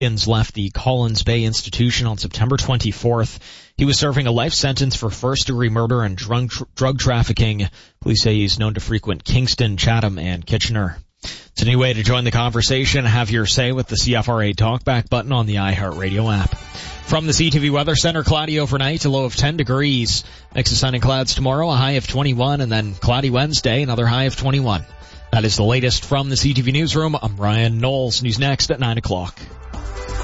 left the Collins Bay Institution on September 24th. He was serving a life sentence for first-degree murder and drug trafficking. Police say he's known to frequent Kingston, Chatham, and Kitchener. It's a new way to join the conversation. Have your say with the CFRA Talkback button on the iHeartRadio app. From the CTV Weather Center, cloudy overnight, a low of 10 degrees. Mix of sun and clouds tomorrow, a high of 21, and then cloudy Wednesday, another high of 21. That is the latest from the CTV Newsroom. I'm Ryan Knowles. News next at 9 o'clock.